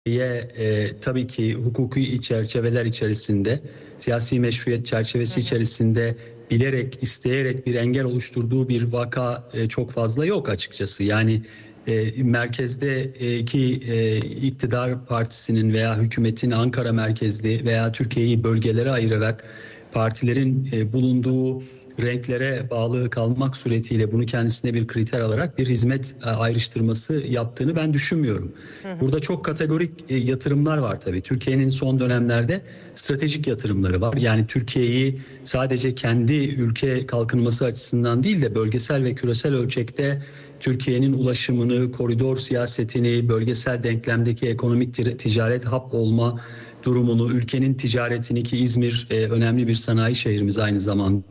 Tabii ki hukuki çerçeveler içerisinde, siyasi meşruiyet çerçevesi içerisinde bilerek, isteyerek bir engel oluşturduğu bir vaka çok fazla yok açıkçası. Yani merkezdeki iktidar partisinin veya hükümetin Ankara merkezli veya Türkiye'yi bölgelere ayırarak partilerin bulunduğu renklere bağlı kalmak suretiyle bunu kendisine bir kriter alarak bir hizmet ayrıştırması yaptığını ben düşünmüyorum. Burada çok kategorik yatırımlar var tabii. Türkiye'nin son dönemlerde stratejik yatırımları var. Yani Türkiye'yi sadece kendi ülke kalkınması açısından değil de bölgesel ve küresel ölçekte Türkiye'nin ulaşımını, koridor siyasetini, bölgesel denklemdeki ekonomik ticaret hub olma durumunu, ülkenin ticaretini, ki İzmir önemli bir sanayi şehrimiz aynı zamanda.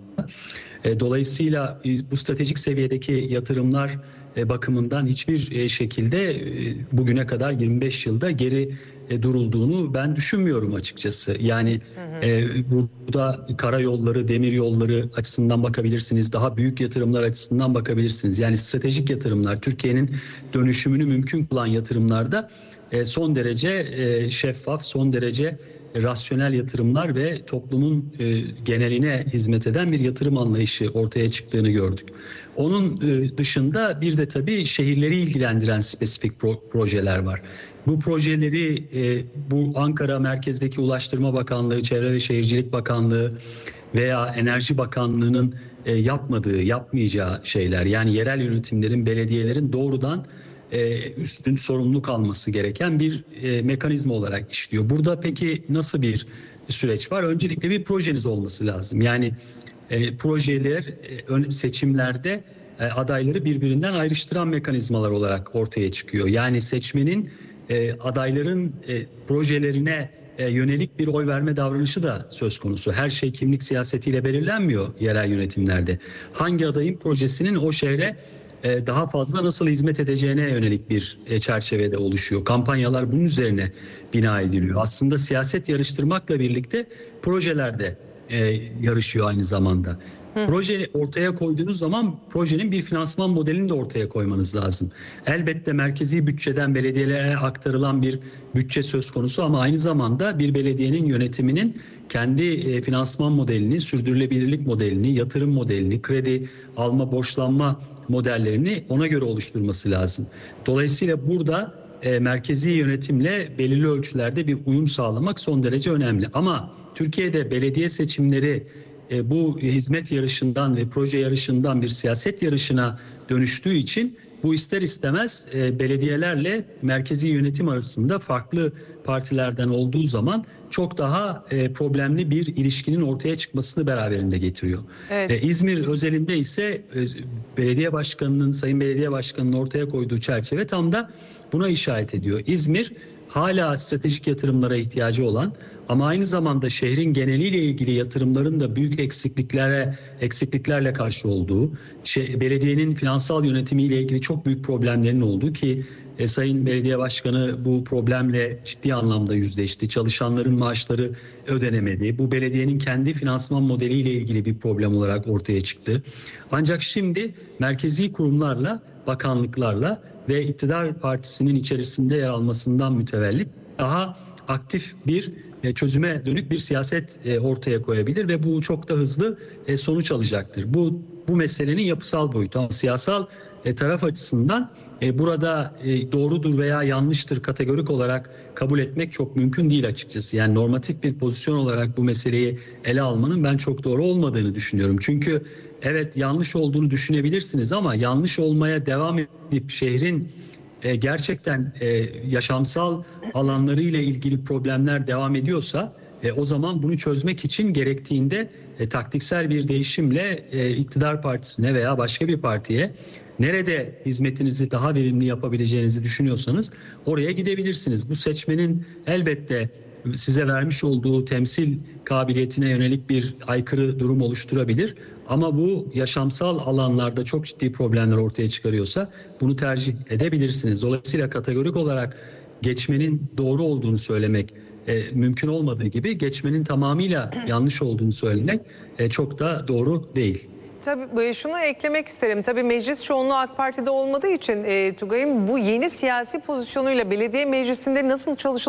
Dolayısıyla bu stratejik seviyedeki yatırımlar bakımından hiçbir şekilde bugüne kadar 25 yılda geri durulduğunu ben düşünmüyorum açıkçası. Yani burada karayolları, demir yolları açısından bakabilirsiniz, daha büyük yatırımlar açısından bakabilirsiniz. Yani stratejik yatırımlar, Türkiye'nin dönüşümünü mümkün kılan yatırımlarda son derece şeffaf, son derece rasyonel yatırımlar ve toplumun geneline hizmet eden bir yatırım anlayışı ortaya çıktığını gördük. Onun dışında bir de tabii şehirleri ilgilendiren spesifik projeler var. Bu projeleri bu Ankara merkezdeki Ulaştırma Bakanlığı, Çevre ve Şehircilik Bakanlığı veya Enerji Bakanlığı'nın yapmayacağı şeyler. Yani yerel yönetimlerin, belediyelerin doğrudan üstün sorumluluk alması gereken bir mekanizma olarak işliyor. Burada peki nasıl bir süreç var? Öncelikle bir projeniz olması lazım. Yani projeler seçimlerde adayları birbirinden ayrıştıran mekanizmalar olarak ortaya çıkıyor. Yani seçmenin adayların projelerine yönelik bir oy verme davranışı da söz konusu. Her şey kimlik siyasetiyle belirlenmiyor yerel yönetimlerde. Hangi adayın projesinin o şehre daha fazla nasıl hizmet edeceğine yönelik bir çerçevede oluşuyor. Kampanyalar bunun üzerine bina ediliyor. Aslında siyaset yarıştırmakla birlikte projeler de yarışıyor aynı zamanda. Proje ortaya koyduğunuz zaman projenin bir finansman modelini de ortaya koymanız lazım. Elbette merkezi bütçeden belediyelere aktarılan bir bütçe söz konusu ama aynı zamanda bir belediyenin yönetiminin kendi finansman modelini, sürdürülebilirlik modelini, yatırım modelini, kredi alma, borçlanma modellerini ona göre oluşturması lazım. Dolayısıyla burada merkezi yönetimle belirli ölçülerde bir uyum sağlamak son derece önemli. Ama Türkiye'de belediye seçimleri bu hizmet yarışından ve proje yarışından bir siyaset yarışına dönüştüğü için bu ister istemez belediyelerle merkezi yönetim arasında farklı partilerden olduğu zaman çok daha problemli bir ilişkinin ortaya çıkmasını beraberinde getiriyor. Evet. İzmir özelinde ise Sayın Belediye Başkanı'nın ortaya koyduğu çerçeve tam da buna işaret ediyor. İzmir hala stratejik yatırımlara ihtiyacı olan ama aynı zamanda şehrin geneliyle ilgili yatırımların da büyük eksikliklerle karşı olduğu, belediyenin finansal yönetimiyle ilgili çok büyük problemlerin olduğu ki Sayın Belediye Başkanı bu problemle ciddi anlamda yüzleşti. Çalışanların maaşları ödenemedi. Bu belediyenin kendi finansman modeliyle ilgili bir problem olarak ortaya çıktı. Ancak şimdi merkezi kurumlarla, bakanlıklarla ve iktidar partisinin içerisinde yer almasından mütevellit daha aktif bir çözüme dönük bir siyaset ortaya koyabilir ve bu çok da hızlı sonuç alacaktır. Bu meselenin yapısal boyutu ama siyasal taraf açısından burada doğrudur veya yanlıştır kategorik olarak kabul etmek çok mümkün değil açıkçası. Yani normatif bir pozisyon olarak bu meseleyi ele almanın ben çok doğru olmadığını düşünüyorum. Çünkü evet yanlış olduğunu düşünebilirsiniz ama yanlış olmaya devam edip şehrin gerçekten yaşamsal alanlarıyla ilgili problemler devam ediyorsa o zaman bunu çözmek için gerektiğinde taktiksel bir değişimle iktidar partisine veya başka bir partiye nerede hizmetinizi daha verimli yapabileceğinizi düşünüyorsanız oraya gidebilirsiniz. Bu seçmenin elbette size vermiş olduğu temsil kabiliyetine yönelik bir aykırı durum oluşturabilir. Ama bu yaşamsal alanlarda çok ciddi problemler ortaya çıkarıyorsa bunu tercih edebilirsiniz. Dolayısıyla kategorik olarak geçmenin doğru olduğunu söylemek mümkün olmadığı gibi geçmenin tamamıyla yanlış olduğunu söylemek çok da doğru değil. Tabii şunu eklemek isterim. Tabii meclis çoğunluğu AK Parti'de olmadığı için Tugay'ın bu yeni siyasi pozisyonuyla belediye meclisinde nasıl çalışılacağını